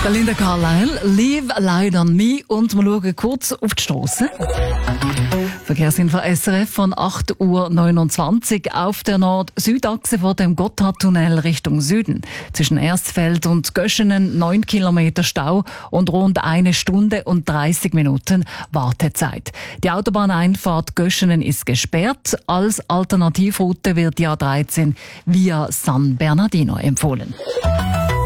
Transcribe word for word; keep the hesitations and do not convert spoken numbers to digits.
Der Linda Carlisle, Leave a Light on Me, und wir schauen kurz auf die Strasse. Verkehrsinfo S R F von acht Uhr neunundzwanzig auf der Nord-Süd-Achse vor dem Gotthardtunnel Richtung Süden. Zwischen Erstfeld und Göschenen neun Kilometer Stau und rund eine Stunde und dreißig Minuten Wartezeit. Die Autobahneinfahrt Göschenen ist gesperrt. Als Alternativroute wird die A dreizehn via San Bernardino empfohlen.